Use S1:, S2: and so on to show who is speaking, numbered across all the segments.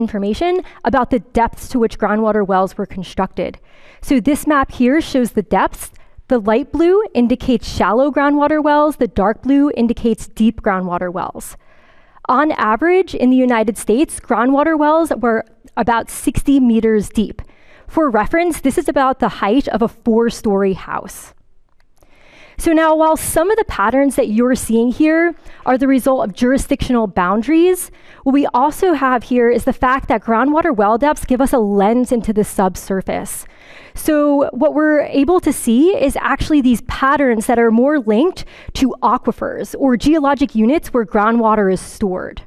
S1: information about the depths to which groundwater wells were constructed. So this map here shows the depths. The light blue indicates shallow groundwater wells. The dark blue indicates deep groundwater wells. On average, in the United States, groundwater wells were about 60 meters deep. For reference, this is about the height of a 4-story house. So now, while some of the patterns that you're seeing here are the result of jurisdictional boundaries, what we also have here is the fact that groundwater well depths give us a lens into the subsurface. So what we're able to see is actually these patterns that are more linked to aquifers or geologic units where groundwater is stored.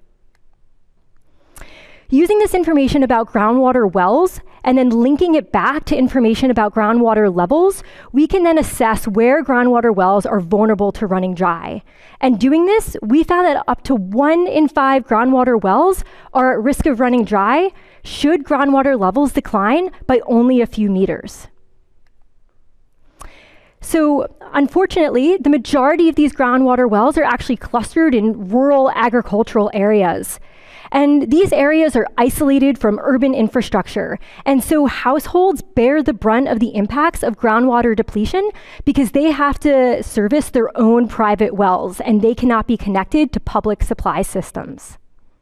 S1: Using this information about groundwater wells and then linking it back to information about groundwater levels, we can then assess where groundwater wells are vulnerable to running dry. And doing this, we found that up to 1 in 5 groundwater wells are at risk of running dry should groundwater levels decline by only a few meters. So unfortunately, the majority of these groundwater wells are actually clustered in rural agricultural areas. And these areas are isolated from urban infrastructure. And so households bear the brunt of the impacts of groundwater depletion because they have to service their own private wells and they cannot be connected to public supply systems.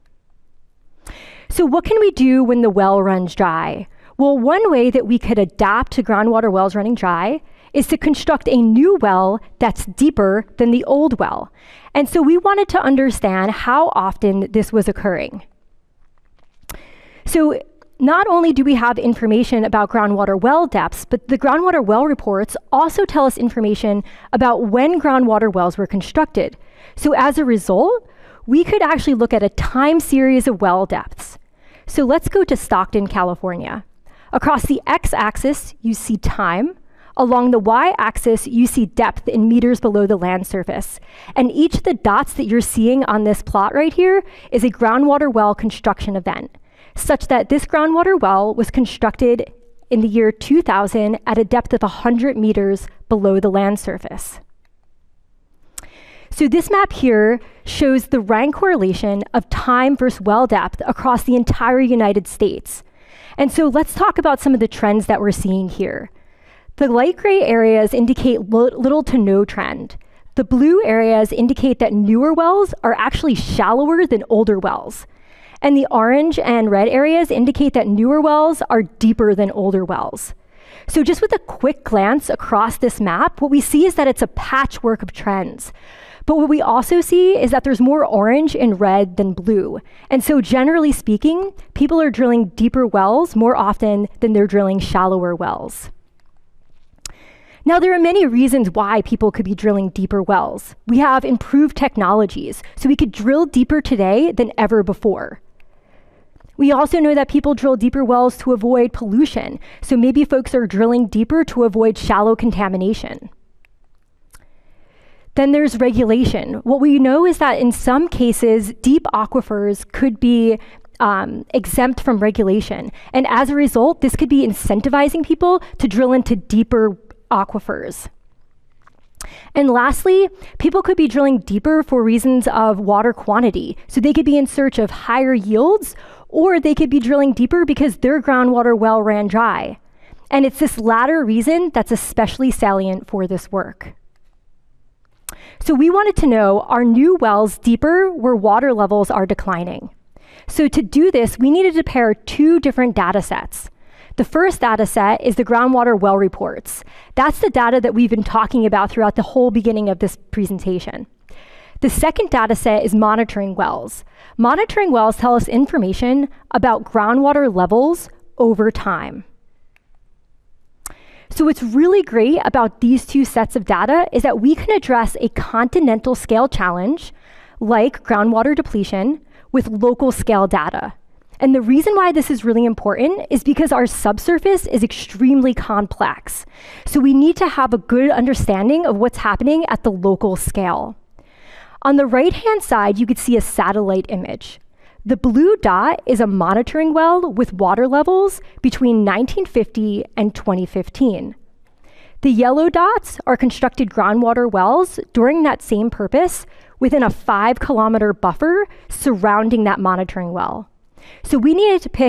S1: So what can we do when the well runs dry? Well, one way that we could adapt to groundwater wells running dry is to construct a new well that's deeper than the old well. And so we wanted to understand how often this was occurring. So not only do we have information about groundwater well depths, but the groundwater well reports also tell us information about when groundwater wells were constructed. So as a result, we could actually look at a time series of well depths. So let's go to Stockton, California. Across the x-axis, you see time. Along the y-axis, you see depth in meters below the land surface. And each of the dots that you're seeing on this plot right here is a groundwater well construction event, such that this groundwater well was constructed in the year 2000 at a depth of 100 meters below the land surface. So this map here shows the rank correlation of time versus well depth across the entire United States. And so let's talk about some of the trends that we're seeing here. The light gray areas indicate little to no trend. The blue areas indicate that newer wells are actually shallower than older wells. And the orange and red areas indicate that newer wells are deeper than older wells. So just with a quick glance across this map, what we see is that it's a patchwork of trends. But what we also see is that there's more orange and red than blue. And so generally speaking, people are drilling deeper wells more often than they're drilling shallower wells. Now, there are many reasons why people could be drilling deeper wells. We have improved technologies, so we could drill deeper today than ever before. We also know that people drill deeper wells to avoid pollution, so maybe folks are drilling deeper to avoid shallow contamination. Then there's regulation. What we know is that in some cases, deep aquifers could be exempt from regulation. And as a result, this could be incentivizing people to drill into deeper aquifers. And lastly, people could be drilling deeper for reasons of water quantity. So they could be in search of higher yields, or they could be drilling deeper because their groundwater well ran dry. And it's this latter reason that's especially salient for this work. So we wanted to know, are new wells deeper where water levels are declining? So to do this, we needed to pair 2 different data sets. The first data set is the groundwater well reports. That's the data that we've been talking about throughout the whole beginning of this presentation. The second data set is monitoring wells. Monitoring wells tell us information about groundwater levels over time. So what's really great about these 2 sets of data is that we can address a continental scale challenge like groundwater depletion with local scale data. And the reason why this is really important is because our subsurface is extremely complex. So we need to have a good understanding of what's happening at the local scale. On the right-hand side, you could see a satellite image. The blue dot is a monitoring well with water levels between 1950 and 2015. The yellow dots are constructed groundwater wells during that same purpose within a 5-kilometer buffer surrounding that monitoring well. So we needed to pick